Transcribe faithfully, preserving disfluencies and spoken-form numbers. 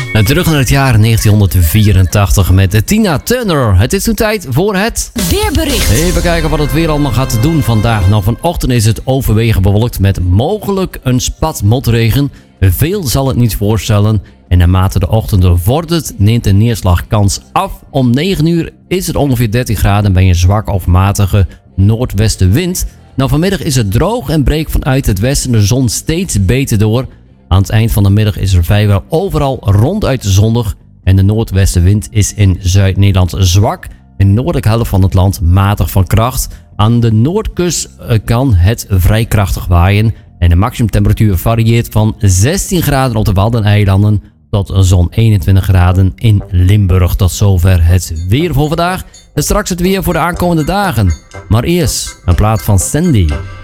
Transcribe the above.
En terug naar het jaar negentienhonderdvierentachtig met Tina Turner. Het is toen tijd voor het weerbericht. Even kijken wat het weer allemaal gaat doen vandaag. Nou, vanochtend is het overwegend bewolkt met mogelijk een spat motregen. Veel zal het niet voorstellen. En naarmate de ochtend vordert, neemt de neerslagkans af. Om negen uur is het ongeveer dertien graden bij een zwak of matige noordwestenwind. Nou, vanmiddag is het droog en breekt vanuit het westen de zon steeds beter door. Aan het eind van de middag is er vrijwel overal ronduit zonnig. En de noordwestenwind is in Zuid-Nederland zwak. In de noordelijke helft van het land matig van kracht. Aan de noordkust kan het vrij krachtig waaien. En de maximumtemperatuur varieert van zestien graden op de Waddeneilanden tot zo'n eenentwintig graden in Limburg. Tot zover het weer voor vandaag. En straks het weer voor de aankomende dagen. Maar eerst een plaat van Sandy.